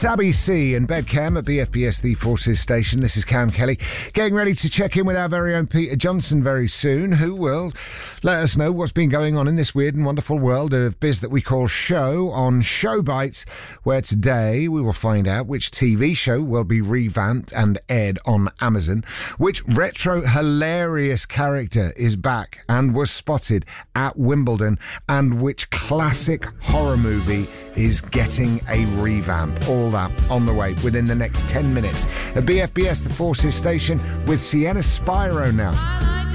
Sabby C and Bedcam at BFBS The Forces Station. This is Cam Kelly, getting ready to check in with our very own Peter Johnson very soon, who will let us know what's been going on in this weird and wonderful world of biz that we call show on Show Bites, where today we will find out which TV show will be revamped and aired on Amazon, which retro hilarious character is back and was spotted at Wimbledon, and which classic horror movie is getting a revamp. All that on the way within the next 10 minutes. At BFBS The Forces Station with Sienna Spyro now.